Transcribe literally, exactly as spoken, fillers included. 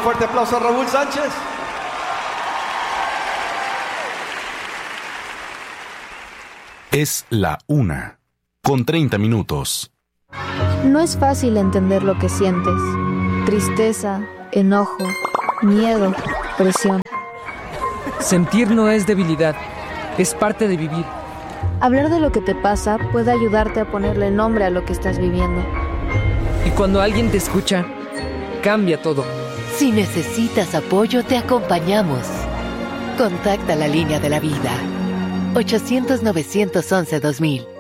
fuerte aplauso a Raúl Sánchez. Es la una, con treinta minutos. No es fácil entender lo que sientes. Tristeza, enojo, miedo, presión. Sentir no es debilidad, es parte de vivir. Hablar de lo que te pasa puede ayudarte a ponerle nombre a lo que estás viviendo. Y cuando alguien te escucha, cambia todo. Si necesitas apoyo, te acompañamos. Contacta la línea de la vida. ochocientos, novecientos once, dos mil.